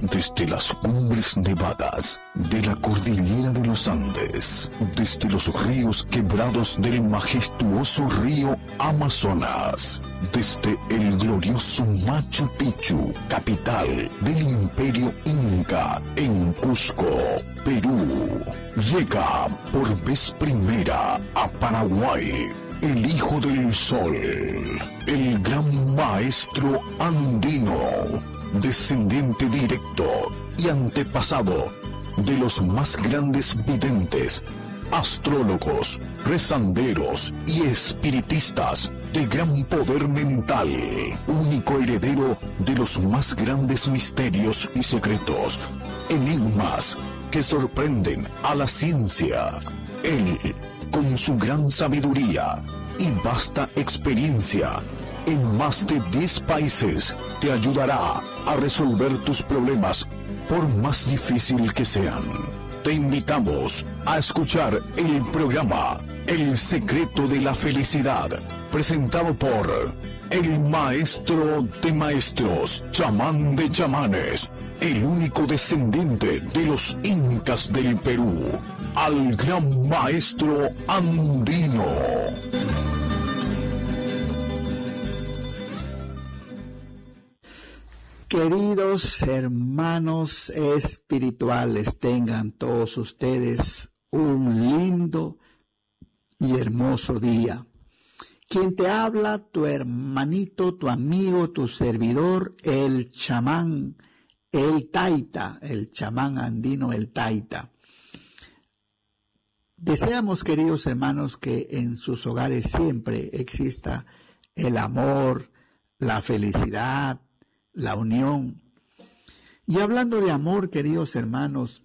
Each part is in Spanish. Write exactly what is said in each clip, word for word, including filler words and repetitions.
Desde las cumbres nevadas de la cordillera de los Andes, desde los ríos quebrados del majestuoso río Amazonas, desde el glorioso Machu Picchu, capital del Imperio Inca, en Cusco, Perú, llega por vez primera a Paraguay el Hijo del Sol, el gran maestro andino, descendiente directo y antepasado de los más grandes videntes, astrólogos, rezanderos y espiritistas de gran poder mental, único heredero de los más grandes misterios y secretos, enigmas que sorprenden a la ciencia. Él, con su gran sabiduría y vasta experiencia, en más de diez países, te ayudará a resolver tus problemas, por más difícil que sean. Te invitamos a escuchar el programa El Secreto de la Felicidad, presentado por el maestro de maestros, chamán de chamanes, el único descendiente de los incas del Perú, al gran maestro andino. Queridos hermanos espirituales, tengan todos ustedes un lindo y hermoso día. Quien te habla, tu hermanito, tu amigo, tu servidor, el chamán, el taita, el chamán andino, el taita. Deseamos, queridos hermanos, que en sus hogares siempre exista el amor, la felicidad, la unión. Y hablando de amor, queridos hermanos,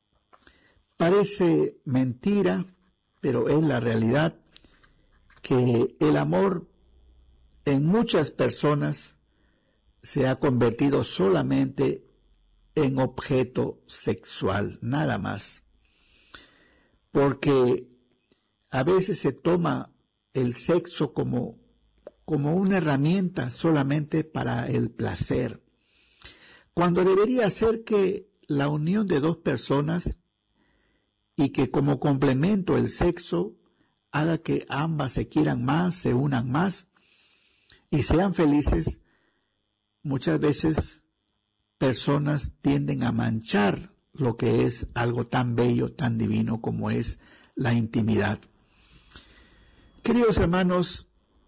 parece mentira, pero es la realidad, que el amor en muchas personas se ha convertido solamente en objeto sexual, nada más. Porque a veces se toma el sexo como como una herramienta solamente para el placer, cuando debería ser que la unión de dos personas y que como complemento el sexo haga que ambas se quieran más, se unan más y sean felices. Muchas veces personas tienden a manchar lo que es algo tan bello, tan divino como es la intimidad. Queridos hermanos,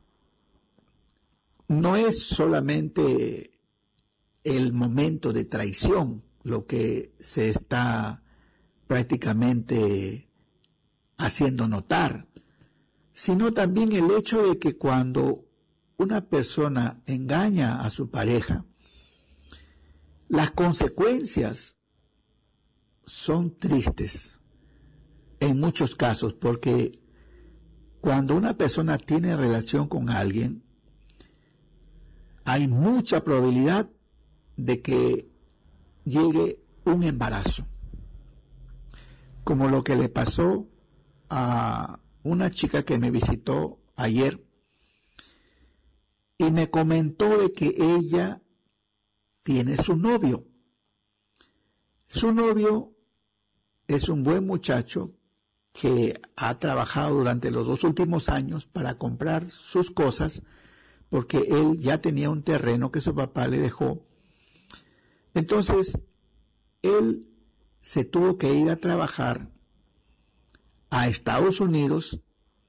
no es solamente el momento de traición lo que se está prácticamente haciendo notar, sino también el hecho de que cuando una persona engaña a su pareja, las consecuencias son tristes en muchos casos, porque cuando una persona tiene relación con alguien, hay mucha probabilidad de que llegue un embarazo, como lo que le pasó a una chica que me visitó ayer y me comentó de que ella tiene su novio. Su novio es un buen muchacho que ha trabajado durante los dos últimos años para comprar sus cosas, porque él ya tenía un terreno que su papá le dejó. Entonces, él se tuvo que ir a trabajar a Estados Unidos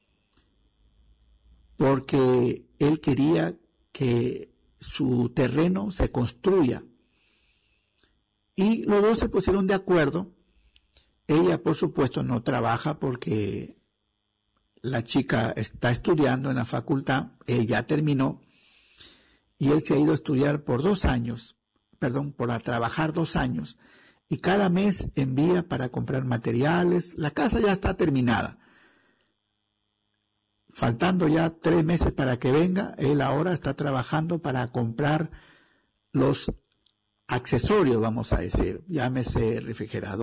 porque él quería que su terreno se construya. Y los dos se pusieron de acuerdo. Ella, por supuesto, no trabaja porque la chica está estudiando en la facultad, él ya terminó, y él se ha ido a estudiar por dos años, perdón, por a trabajar dos años, y cada mes envía para comprar materiales. La casa ya está terminada. Faltando ya tres meses para que venga, él ahora está trabajando para comprar los accesorios, vamos a decir, llámese refrigerador,